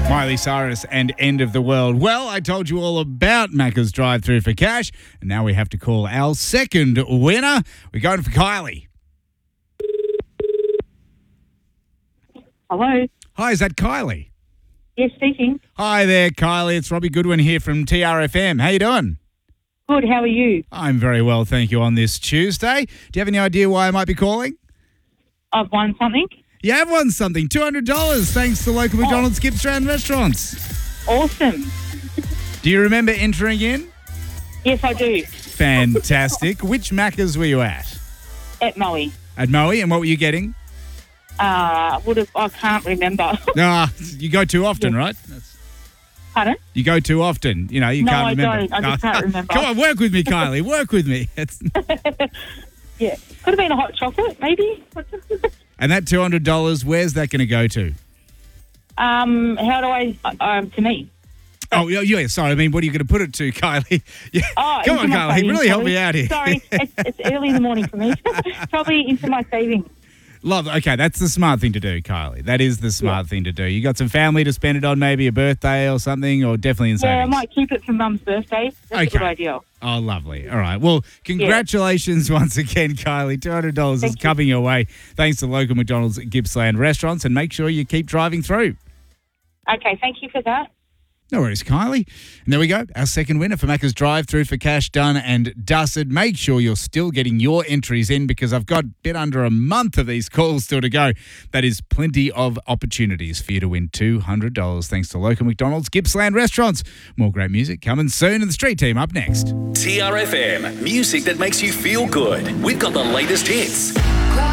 Miley Cyrus and End of the World. Well, I told you all about Macca's drive-through for cash, and now we have to call our second winner. We're going for Kylie. Hello. Hi, is that Kylie? Yes, speaking. Hi there, Kylie. It's Robbie Goodwin here from TRFM. How you doing? Good. How are you? I'm very well, thank you, on this Tuesday. Do you have any idea why I might be calling? I've won something. You have won something, $200, thanks to local McDonald's Gippsland restaurants. Awesome. Do you remember entering in? Yes, I do. Fantastic. Which Macca's were you at? At Moe. At Moe, and what were you getting? I can't remember. You go too often, right? Pardon? You go too often. You know, you No, can't I remember. don't. I just can't remember. Come on, work with me, Kylie. Work with me. Yeah. Could have been a hot chocolate, maybe. And that $200, where's that going to go to? How do I, to me? Oh, yeah, sorry. I mean, what are you going to put it to, Kylie? Yeah. Come on, into my Kylie. savings, Really help probably. me out here. Sorry, it's early in the morning for me. Probably into my savings. Love. Okay, that's the smart thing to do, Kylie. That is the smart thing to do. You got some family to spend it on, maybe a birthday or something, or definitely in savings? Yeah, I might keep it for Mum's birthday. That's a good idea. Oh, lovely. All right. Well, congratulations once again, Kylie. $200 is coming your way thanks to local McDonald's Gippsland restaurants, and make sure you keep driving through. Okay, thank you for that. No worries, Kylie. And there we go. Our second winner for Macca's drive-through for cash, done and dusted. Make sure you're still getting your entries in, because I've got a bit under a month of these calls still to go. That is plenty of opportunities for you to win $200 thanks to local McDonald's Gippsland restaurants. More great music coming soon, and the Street Team up next. TRFM, music that makes you feel good. We've got the latest hits.